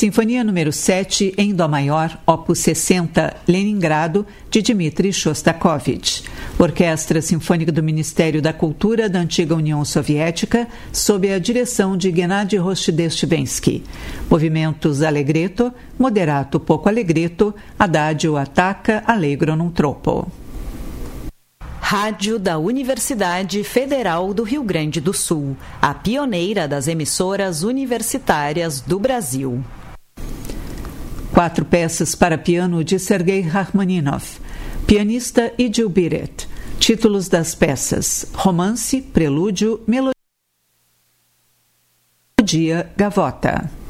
Sinfonia número 7, em Dó maior, opus 60, Leningrado, de Dmitri Shostakovich. Orquestra Sinfônica do Ministério da Cultura da Antiga União Soviética, sob a direção de Gennady Roshidestvensky. Movimentos allegretto, moderato poco allegretto, adagio attacca, allegro non troppo. Rádio da Universidade Federal do Rio Grande do Sul, a pioneira das emissoras universitárias do Brasil. 4 peças para piano de Sergei Rachmaninoff. Pianista Idil Biret. Títulos das peças: Romance, Prelúdio, Melodia, Gavota.